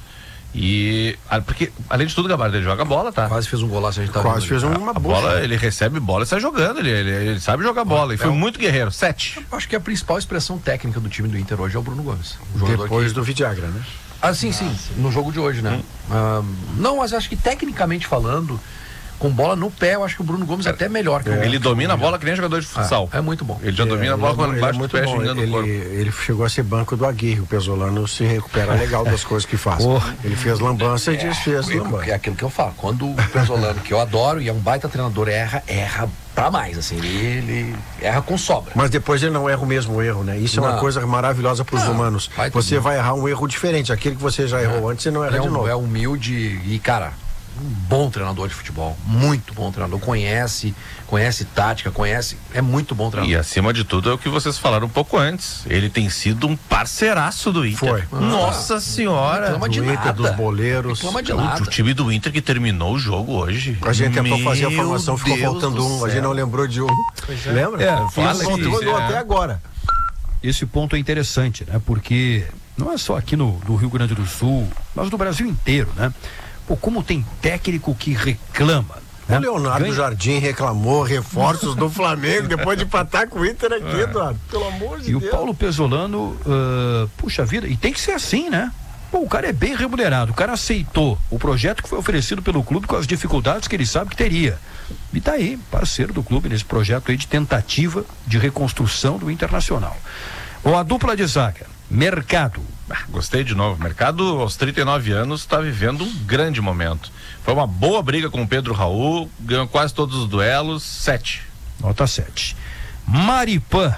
P: E porque além de tudo, Gabardo, ele joga bola, tá?
M: Quase fez um golaço, a gente tá
K: Quase fez
P: a,
K: uma
P: a bola, ele recebe bola e sai jogando, ele, ele, ele sabe jogar bola, e foi
M: é um,
P: muito guerreiro, sete.
M: Acho que a principal expressão técnica do time do Inter hoje é o Bruno Gomes.
K: Depois
M: que...
K: do Vidagra, né?
M: Ah, sim, sim, no jogo de hoje, né? Hum. Ah, não, mas acho que tecnicamente falando, com bola no pé, eu acho que o Bruno Gomes é até melhor que
P: é.
M: o
P: Ele domina a bola que nem jogador de futsal.
M: É, é muito bom.
P: Ele já
K: é,
P: domina a bola
K: com
P: embaixo
K: é
P: do pé, xingando o corpo.
K: Ele chegou a ser banco do Aguirre, o Pesolano se recupera legal das coisas que faz. Oh. Ele fez lambança e
M: é,
K: desfez
M: é,
K: lambança.
M: É aquilo que eu falo, quando o Pesolano, que eu adoro e é um baita treinador, erra, erra pra mais, assim, ele, ele erra com sobra.
K: Mas depois ele não erra o mesmo erro, né? Isso não. É uma coisa maravilhosa pros não, humanos. Vai você tudo. Vai errar um erro diferente, aquele que você já errou é. antes, você não erra
M: é
K: de
M: um,
K: novo.
M: É humilde e, cara, um bom treinador de futebol, muito bom treinador, conhece, conhece tática, conhece, é muito bom treinador.
P: E acima de tudo é o que vocês falaram um pouco antes, ele tem sido um parceiraço do Inter.
K: Foi.
P: Ah, Nossa senhora.
K: Reclama de do nada. Inter, dos boleiros.
M: De
P: o, o time do Inter que terminou o jogo hoje.
K: A gente Meu tentou fazer a formação, ficou Deus faltando um, a gente não lembrou de um.
L: É.
K: Lembra?
L: É, fala
K: faltou é. até agora.
L: Esse ponto é interessante, né? Porque não é só aqui no, no Rio Grande do Sul, mas no Brasil inteiro, né? Pô, como tem técnico que reclama.
K: Né? O Leonardo Ganha... Jardim reclamou reforços do Flamengo depois de empatar com o Inter aqui, é. Eduardo. Pelo amor de
L: e
K: Deus.
L: E o Paulo Pesolano, uh, puxa vida, e tem que ser assim, né? Pô, o cara é bem remunerado, o cara aceitou o projeto que foi oferecido pelo clube com as dificuldades que ele sabe que teria. E tá aí, parceiro do clube nesse projeto aí de tentativa de reconstrução do Internacional. Ou a dupla de zaga, Mercado.
P: Ah, gostei de novo. Mercado, aos trinta e nove anos, está vivendo um grande momento. Foi uma boa briga com o Pedro Raul, ganhou quase todos os duelos, sete.
L: Nota sete. Maripan.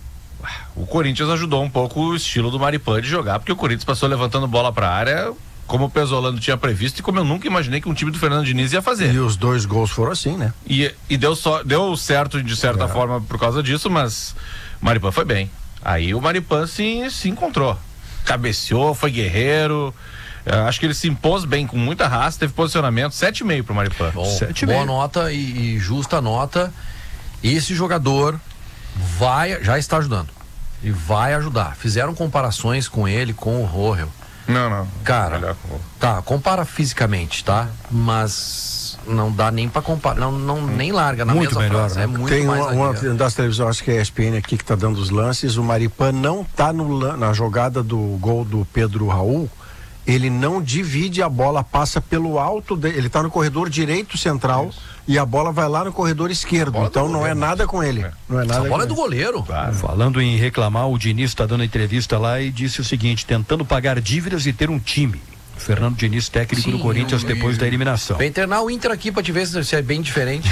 P: O Corinthians ajudou um pouco o estilo do Maripan de jogar, porque o Corinthians passou levantando bola para a área, como o Pesolano tinha previsto e como eu nunca imaginei que um time do Fernando Diniz ia fazer.
K: E os dois gols foram assim, né?
P: E, e deu, só, deu certo de certa é. forma por causa disso, mas o Maripan foi bem. Aí o Maripan se, se encontrou. Cabeceou, foi guerreiro. Eu acho que ele se impôs bem, com muita raça, teve posicionamento. sete e meio pro Maripan.
M: Bom, boa nota e, e justa nota. Esse jogador vai, já está ajudando. E vai ajudar. Fizeram comparações com ele, com o Rohel.
P: Não, não.
M: Cara, tá, compara fisicamente, tá? Mas não dá nem pra comparar, não, não, nem larga na
K: muito
M: mesma
K: melhor,
M: frase.
K: né?
M: É muito
K: Tem
M: mais
K: uma, uma das televisões, acho que é a E S P N aqui que tá dando os lances, o Maripan não tá no, na jogada do gol do Pedro Raul, ele não divide a bola, passa pelo alto, de, ele tá no corredor direito central. Isso. E a bola vai lá no corredor esquerdo, então não é nada com ele. Não é nada.
M: A bola é do goleiro.
L: Claro. Falando em reclamar, o Diniz está dando entrevista lá e disse o seguinte: tentando pagar dívidas e ter um time. Fernando Diniz, técnico Sim, do Corinthians, eu, depois eu, da eliminação.
M: Vem internar o Inter aqui pra te ver se é bem diferente.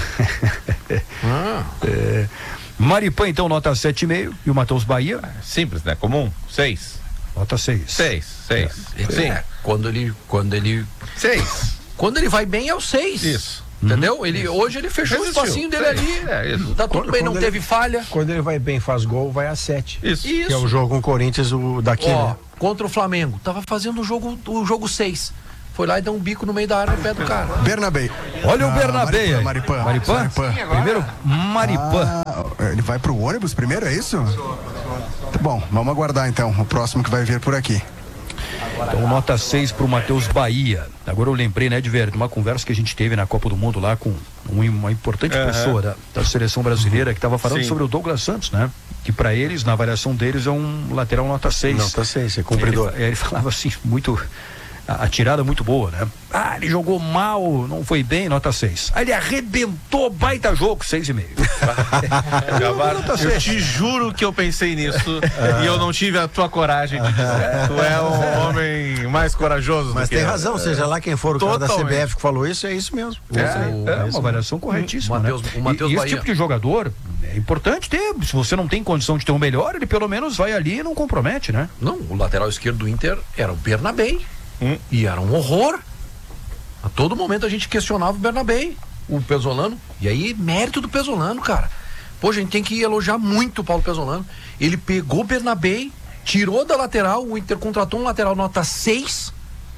L: ah. é. Maripan, então, nota sete e meio. E o Matheus Bahia?
P: Simples, né? Comum, seis.
L: Nota seis.
P: Seis, seis.
M: É,
P: Sim.
M: é, quando ele, quando ele,
P: seis.
M: Quando ele vai bem é o seis.
P: Isso.
M: Entendeu? Ele, hoje ele fechou
K: Resistiu.
M: o espacinho dele ali.
K: É, isso.
M: Tá tudo
K: Quando-
M: bem, não
K: quando
M: teve
K: ele-
M: falha.
K: Quando ele vai bem, faz gol, vai a sete.
P: Isso.
M: Isso.
K: Que é o jogo com o Corinthians o, daqui,
M: Ó,
K: né?
M: contra o Flamengo. Tava fazendo o jogo, o jogo seis. Foi lá e deu um bico no meio da área no pé do cara.
N: Bernabé.
L: Olha o
N: Ah,
L: Bernabé aí.
N: Maripã.
L: Maripã?
N: Maripã.
L: Primeiro, Maripã.
N: Ah, ele vai pro ônibus primeiro, é isso? Tá bom, vamos aguardar então o próximo que vai vir por aqui.
L: Então, nota seis pro Matheus Bahia. Agora eu lembrei, né, de ver uma conversa que a gente teve na Copa do Mundo lá com um- uma importante
P: Aham.
L: pessoa da, da seleção brasileira que estava falando
K: Sim.
L: sobre o Douglas Santos, né? Que para eles, na avaliação deles, é um lateral nota seis.
K: Nota seis, é cumpridor.
L: Ele, ele falava assim, muito. A, a tirada muito boa, né? Ah, ele jogou mal, não foi bem, nota seis. Aí ele arrebentou, baita jogo, seis e meio.
P: Gabardo,
L: Nota
P: eu
L: seis.
P: te juro que eu pensei nisso e eu não tive a tua coragem de dizer. Tu é um homem mais corajoso
K: Mas
P: do que
K: tem
P: eu.
K: razão, seja lá quem for o cara da C B
P: Totalmente.
K: F que falou isso, é isso mesmo.
L: É,
K: Isso aí.
L: é uma avaliação corretíssima,
M: O Matheus-
L: né?
M: o Matheus
L: e, e esse
M: Bahia.
L: tipo de jogador é importante ter. Se você não tem condição de ter um melhor, ele pelo menos vai ali e não compromete, né?
M: Não, o lateral esquerdo do Inter era o Bernabé.
P: Hum.
M: E era um horror. A todo momento a gente questionava o Bernabé, o Pesolano. E aí, mérito do Pesolano, cara. Pô, a gente tem que elogiar muito o Paulo Pesolano. Ele pegou o Bernabé, tirou da lateral, o Inter contratou um lateral nota seis.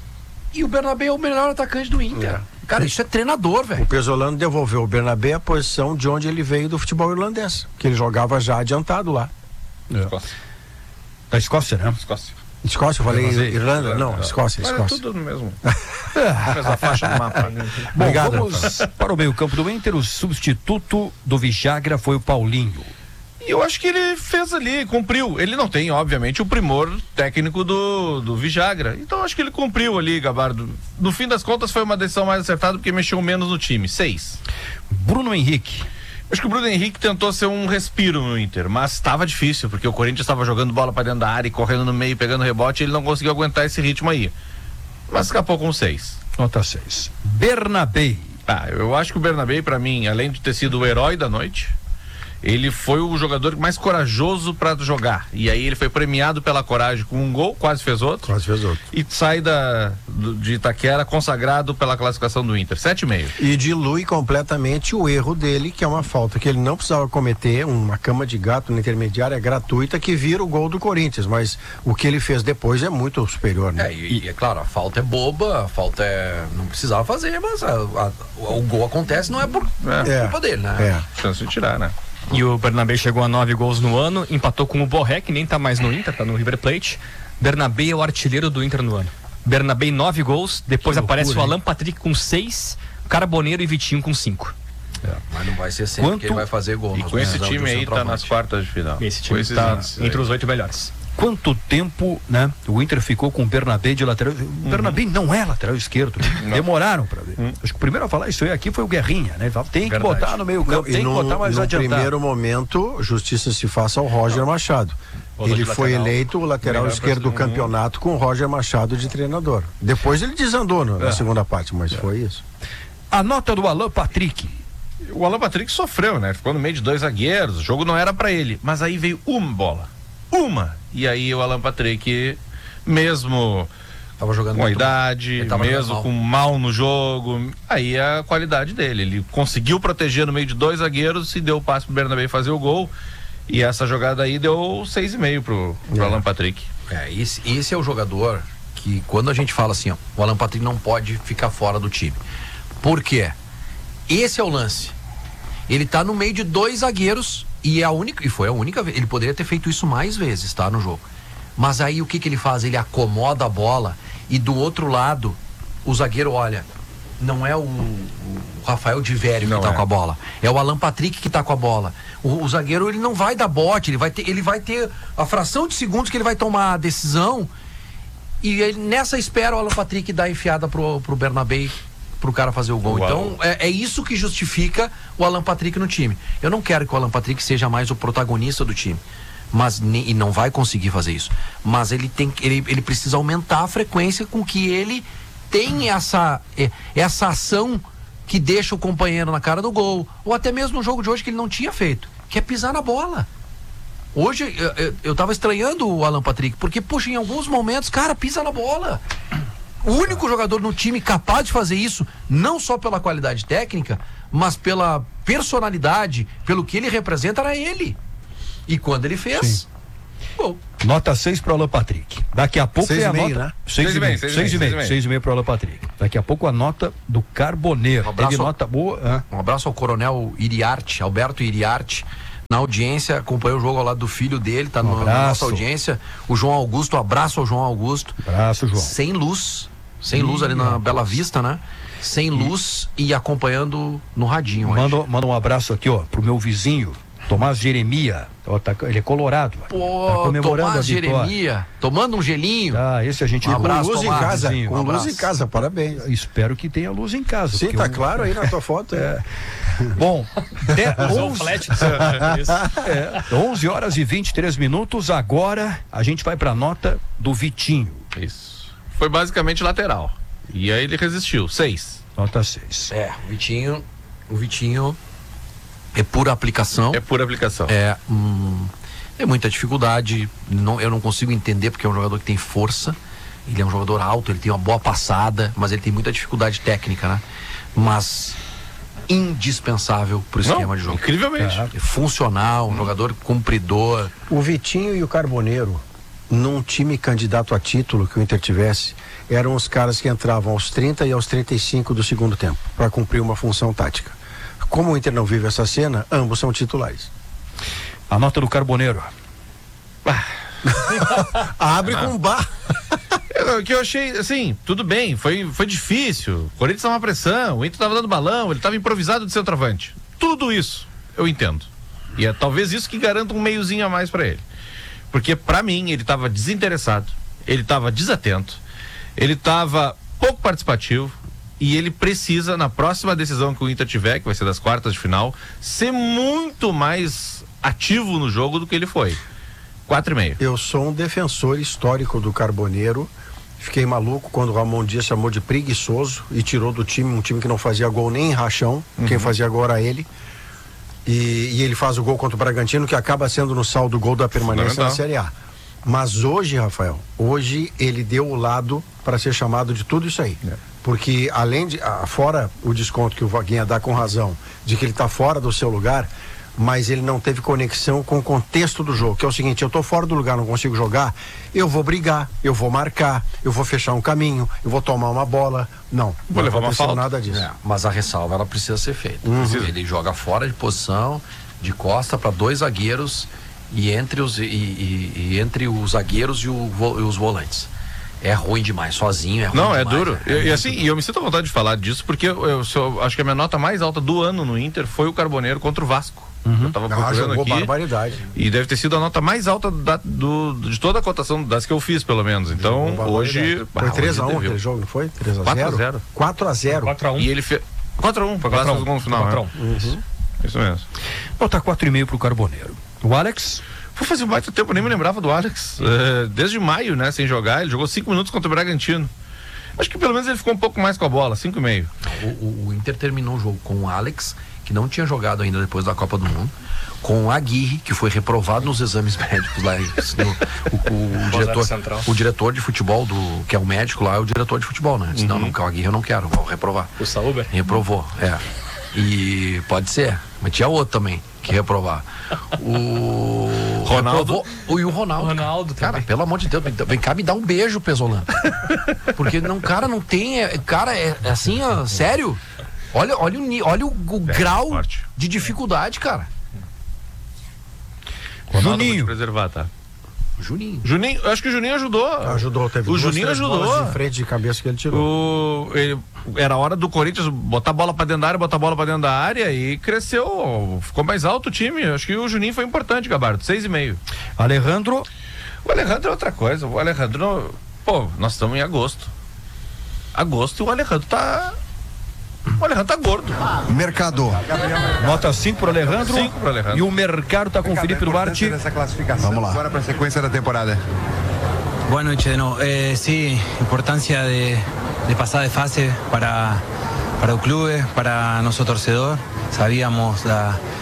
M: E o Bernabé é o melhor atacante do Inter. Cara, isso é treinador, velho.
K: O Pesolano devolveu o Bernabé a posição de onde ele veio do futebol irlandês, que ele jogava já adiantado lá.
P: Escócia.
L: Da Escócia, né?
P: Escócia.
K: Escócia, eu falei
L: Irlandês.
K: Irlanda? Não, Escócia,
P: Mas é
K: Escócia.
P: tudo no mesmo. Mesma faixa do mapa.
L: Bom,
K: Obrigado,
L: vamos para o meio campo do Inter. O substituto do Vijagra foi o Paulinho.
P: E eu acho que ele fez ali, cumpriu. Ele não tem, obviamente, o primor técnico do, do Vijagra. Então acho que ele cumpriu ali, Gabardo. No fim das contas foi uma decisão mais acertada porque mexeu menos no time. Seis.
L: Bruno Henrique.
P: Acho que o Bruno Henrique tentou ser um respiro no Inter, mas estava difícil, porque o Corinthians estava jogando bola para dentro da área e correndo no meio, pegando rebote, e ele não conseguiu aguentar esse ritmo aí. Mas escapou com seis.
L: Nota seis. Bernabé.
P: Ah, eu acho que o Bernabé, para mim, além de ter sido o herói da noite, ele foi o jogador mais corajoso para jogar. E aí ele foi premiado pela coragem com um gol, quase fez outro.
K: Quase fez outro.
P: E sai da, do, de Itaquera consagrado pela classificação do Inter. Sete e meio.
K: E dilui completamente o erro dele, que é uma falta que ele não precisava cometer, uma cama de gato na intermediária gratuita que vira o gol do Corinthians, mas o que ele fez depois é muito superior, né?
M: É, e, e é claro, a falta é boba, a falta é. Não precisava fazer, mas a- a- o gol acontece, não é por
K: É.
M: culpa dele, né?
K: É.
P: Chance de tirar, né?
R: E o Bernabé chegou a nove gols no ano, empatou com o Borré, que nem tá mais no Inter, tá no River Plate. Bernabé é o artilheiro do Inter no ano. Bernabé nove gols, depois
K: Que
R: aparece
K: loucura,
R: o Alan Patrick com seis, Carboneiro e Vitinho com cinco.
M: Mas não vai ser sempre
L: Quanto-
M: que ele vai fazer gol.
P: E
M: nós
P: com esse
M: precisamos de um
P: time aí tá
M: centroavante.
P: nas quartas de final.
R: Esse
P: Com
R: time
P: esses
R: tá
P: índices aí.
R: entre os oito melhores.
L: Quanto tempo, né? O Inter ficou com o Bernabé de lateral. O Bernabé não é lateral esquerdo. Demoraram para ver. Acho que o primeiro a falar isso aí aqui foi o Guerrinha, né? Ele falava, tem que
M: Verdade.
L: botar no meio
K: Não,
L: campo,
K: e
L: tem que
K: num,
L: botar mais
K: num
L: adiantado.
K: primeiro momento, justiça se faça ao Roger Machado.
R: Botou
K: Ele
R: de
K: foi
R: lateral.
K: eleito o lateral
P: Melhor
K: esquerdo do
P: pra-
K: campeonato com o Roger Machado de treinador. Depois ele desandou no- na
L: É.
K: segunda parte, mas foi isso.
L: A nota do Alan Patrick.
P: O Alan Patrick sofreu, né? Ficou no meio de dois zagueiros, o jogo não era pra ele, mas aí veio uma bola. Uma! E aí o Alan Patrick, mesmo
M: Tava jogando
P: com a
M: muito-
P: idade,
M: ele tava jogando
P: mesmo
M: mal.
P: com mal no jogo, aí é a qualidade dele. Ele conseguiu proteger no meio de dois zagueiros e deu o passe pro Bernabé fazer o gol. E essa jogada aí deu seis e meio pro, pro
K: É.
P: Alan Patrick.
M: É, esse, esse é o jogador que, quando a gente fala assim, ó, o Alan Patrick não pode ficar fora do time. Por quê? Esse é o lance. Ele tá no meio de dois zagueiros e é a única, e foi a única vez. Ele poderia ter feito isso mais vezes, tá? No jogo. Mas aí o que que ele faz? Ele acomoda a bola e do outro lado, o zagueiro olha. Não é o, o Rafael de Vério que
P: Não
M: tá
P: é.
M: com a bola. É o Alan Patrick que tá com a bola. O, o zagueiro, ele não vai dar bote, ele vai ter, ele vai ter a fração de segundos que ele vai tomar a decisão. E ele, nessa espera, o Alan Patrick dá a enfiada pro, pro Bernabé, pro cara fazer o gol.
P: Uau.
M: Então, é, é isso que justifica o Alan Patrick no time. Eu não quero que o Alan Patrick seja mais o protagonista do time. Mas, ne- e não vai conseguir fazer isso. Mas ele tem que- ele, ele precisa aumentar a frequência com que ele tem essa, eh, essa ação que deixa o companheiro na cara do gol. Ou até mesmo no jogo de hoje que ele não tinha feito, que é pisar na bola. Hoje eu, eu, eu tava estranhando o Alan Patrick, porque, poxa, em alguns momentos, cara, pisa na bola. O único jogador no time capaz de fazer isso, não só pela qualidade técnica, mas pela personalidade, pelo que ele representa, era ele. E quando ele fez... Bom.
L: Nota seis para o Alan Patrick. Daqui a pouco
K: seis
L: é a
K: e meio,
L: nota.
K: né?
L: seis e meio. seis e meio. seis e meio para o Alan Patrick. Daqui a pouco a nota do Carboneiro.
M: Um abraço,
L: Teve nota boa. Ah.
M: Um abraço ao Coronel Iriarte, Alberto Iriarte. Na audiência, acompanhou o jogo ao lado do filho dele, tá
L: Um
M: no, na
L: abraço.
M: nossa audiência. O João Augusto, abraço ao João Augusto.
L: Abraço, João.
M: Sem luz. Sem luz ali na Bela Vista, né? Sem luz e acompanhando no radinho.
L: Manda, manda um abraço aqui, ó, pro meu vizinho, Tomás Jeremia. Ó, tá- ele é colorado.
M: Pô,
L: tá comemorando
M: Tomás
L: a vitória.
M: Jeremia, tomando um gelinho.
L: Ah, esse a gente
M: Um abraço,
K: com luz
M: Tomás,
K: em casa,
L: vizinho.
K: com
L: Um
K: luz
L: abraço.
K: em casa, parabéns.
L: Espero que tenha luz em casa.
K: Sim,
L: porque
K: tá
L: eu-
K: claro aí na tua foto.
L: É. Bom, de,
R: Usou o
L: onze,
R: flat.
L: é, onze horas e vinte e três minutos. Agora a gente vai pra nota do Vitinho.
P: Isso. Foi basicamente lateral. E aí ele resistiu. Seis.
L: Nota seis.
M: É, o Vitinho, o Vitinho é pura aplicação.
P: É pura aplicação.
M: É, hum, é muita dificuldade. Não, eu não consigo entender porque é um jogador que tem força. Ele é um jogador alto, ele tem uma boa passada, mas ele tem muita dificuldade técnica, né? Mas indispensável pro esquema
P: Não,
M: de jogo.
P: incrivelmente.
M: É funcional, um jogador cumpridor.
K: O Vitinho e o Carboneiro, num time candidato a título que o Inter tivesse, eram os caras que entravam aos trinta e aos trinta e cinco do segundo tempo, para cumprir uma função tática. Como o Inter não vive essa cena, ambos são titulares.
L: A nota do Carboneiro.
K: Abre com bar.
P: O que eu achei, assim, tudo bem, foi, foi difícil. O Corinthians tava uma pressão, o Inter tava dando balão, ele tava improvisado de centroavante. Tudo isso eu entendo. E é talvez isso que garanta um meiozinho a mais pra ele. Porque pra mim ele tava desinteressado, ele tava desatento, ele tava pouco participativo e ele precisa, na próxima decisão que o Inter tiver, que vai ser das quartas de final, ser muito mais ativo no jogo do que ele foi. Quatro e meio.
K: Eu sou um defensor histórico do Carboneiro. Fiquei maluco quando o Ramon Dias chamou de preguiçoso e tirou do time, um time que não fazia gol nem em rachão.
P: Uhum.
K: Quem fazia gol era ele. E, e ele faz o gol contra o Bragantino, que acaba sendo no saldo gol da permanência na Série A. Mas hoje, Rafael, hoje ele deu o lado para ser chamado de tudo isso aí. É. Porque além de, ah, fora o desconto que o Vaguinha dá com razão, de que ele está fora do seu lugar, mas ele não teve conexão com o contexto do jogo, que é o seguinte: eu tô fora do lugar, não consigo jogar, eu vou brigar, eu vou marcar, eu vou fechar um caminho, eu vou tomar uma bola. Não,
M: Vou
K: não
M: levar uma
K: aconteceu
M: falta.
K: nada disso.
M: É, mas a ressalva ela precisa ser feita.
K: Uhum.
M: Ele joga fora de posição, de costa para dois zagueiros e entre os, e, e, e entre os zagueiros e, o, e os volantes. É ruim demais, sozinho é ruim
P: Não, é
M: demais,
P: duro.
M: é,
P: E,
M: é
P: e assim, e eu me sinto à vontade de falar disso, porque eu, eu sou- acho que a minha nota mais alta do ano no Inter foi o Carboneiro contra o Vasco. Eu tava
K: Ah,
P: procurando
K: jogou
P: aqui.
K: barbaridade.
P: E deve ter sido a nota mais alta da- do, de toda a cotação das que eu fiz, pelo menos. Então,
K: Jogou
P: hoje.
K: barbaridade. Foi
P: ah,
K: três a um
P: hoje
K: aquele
P: deveu.
K: jogo, não foi? três a
P: quatro a
K: zero?
P: zero.
K: quatro a zero.
R: quatro a um.
P: E ele fez. quatro a um, foi quatro a um no final.
R: quatro a
P: né?
R: um.
K: Uhum.
P: Isso mesmo.
L: Nota quatro e meio pro Carboneiro. O Alex?
P: Foi fazer muito tempo, eu nem me lembrava do Alex. É, desde maio, né, sem jogar, ele jogou cinco minutos contra o Bragantino. Acho que pelo menos ele ficou um pouco mais com a bola, cinco e meio.
M: O, o, o Inter terminou o jogo com o Alex, que não tinha jogado ainda depois da Copa do Mundo, com o Aguirre, que foi reprovado nos exames médicos lá. No, o, o, o, diretor, o diretor de futebol, do, que é o médico lá, é o diretor de futebol, né? Disse,
R: Uhum.
M: não, não, o Aguirre eu não quero, vou reprovar.
R: O Sauber?
M: Reprovou, é. E pode ser, mas tinha outro também que reprovar. O
P: Ronaldo.
M: reprovou- o, e o Ronaldo.
R: Ronaldo
M: Cara,
R: também.
M: pelo amor de Deus, vem cá me dá um beijo, Pesolano. Porque não, cara, não tem. É, cara, é, é assim, ó, sério. Olha, olha, o, ni- olha o, o grau
P: forte.
M: de dificuldade, cara.
P: Ronaldo, vou te
L: Juninho.
P: preservar, tá?
M: Juninho.
P: Juninho, eu acho que o Juninho ajudou.
K: Ajudou, teve
P: O
K: duas,
P: Juninho
K: três
P: ajudou.
K: bolas de frente de cabeça que ele tirou.
P: O, ele, era hora do Corinthians botar a bola pra dentro da área, botar a bola pra dentro da área e cresceu, ficou mais alto o time. Acho que o Juninho foi importante, Gabardo, seis e meio.
L: Alejandro?
P: O Alejandro é outra coisa, o Alejandro, pô, nós estamos em agosto. Agosto e o Alejandro tá... O Alejandro tá gordo.
N: Mercado.
L: Nota cinco pro Alejandro.
P: Cinco pro Alejandro.
L: E o mercado tá com o Felipe Duarte.
N: Vamos lá.
D: Agora para a sequência da temporada.
J: Boa noite de novo. Eh, sí, importancia de, de pasar de fase para, para el club, para nosotros torcedor. Sabíamos la,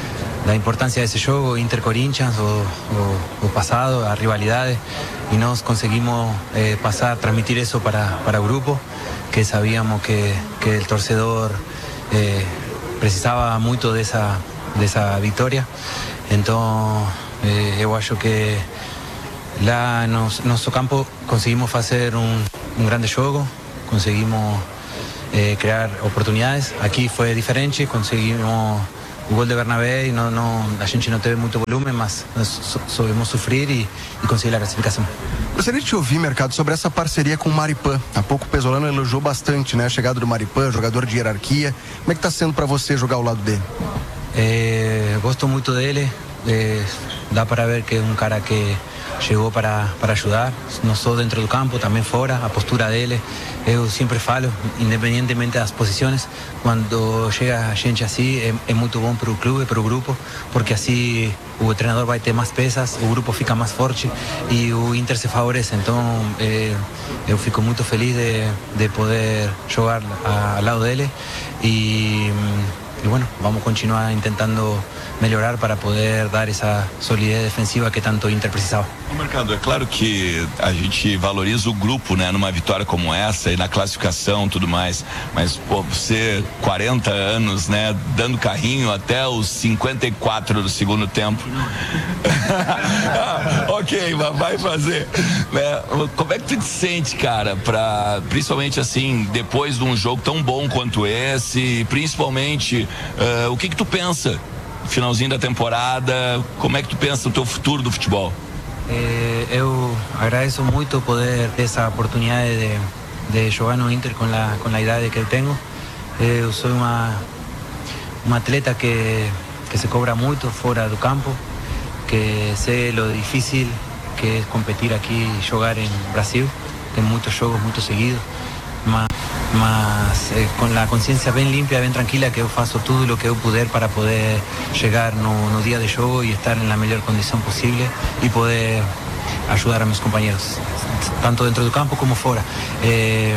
J: la importancia de ese juego, Inter-Corinthians o, o, o pasado, a rivalidades, y nos conseguimos eh, pasar, transmitir eso para, para el grupo, que sabíamos que, que el torcedor eh, precisaba mucho de esa, de esa victoria. Entonces, eh, yo acho que lá en nuestro campo conseguimos hacer un, un grande juego, conseguimos eh, crear oportunidades. Aquí fue diferente, conseguimos o gol de Bernabé e não, não, a gente não teve muito volume, mas nós soubemos sofrer e, e conseguir a classificação.
N: Gostaria de te ouvir, Mercado, sobre essa parceria com o Maripan. Há pouco o Pesolano elogiou bastante, né, a chegada do Maripan, jogador de hierarquia. Como é que está sendo para você jogar ao lado dele?
J: É, gosto muito dele. É, dá para ver que é um cara que chegou para, para ajudar, não só dentro do campo, também fora, a postura dele. Eu sempre falo, independentemente das posições, quando chega a gente assim, é, é muito bom para o clube, para o grupo, porque assim o treinador vai ter mais peças, o grupo fica mais forte e o Inter se favorece. Então é, eu fico muito feliz de, de poder jogar ao lado dele e, e bueno, vamos continuar tentando melhorar para poder dar essa solidez defensiva que tanto o Inter precisava.
F: O Mercado, é claro que a gente valoriza o grupo, né, numa vitória como essa e na classificação, tudo mais, mas pô, você quarenta anos, né, dando carrinho até os cinquenta e quatro do segundo tempo. ah, ok, vai fazer. Né? Como é que tu te sente, cara, pra, principalmente assim, depois de um jogo tão bom quanto esse, principalmente, uh, o que que tu pensa? Finalzinho da temporada, como é que tu pensa no teu futuro do futebol?
J: Eh, eu agradeço muito poder ter essa oportunidade de, de jogar no Inter com a, com a idade que eu tenho. Eu sou uma, uma atleta que, que se cobra muito fora do campo, que sei o difícil que é competir aqui e jogar em Brasil. Tem muitos jogos, muito seguidos, mas mas eh, com a consciência bem limpa, bem tranquila, que eu faço tudo o que eu puder para poder chegar no, no dia de jogo e estar na melhor condição possível e poder ajudar a meus companheiros, tanto dentro do campo como fora. Eh,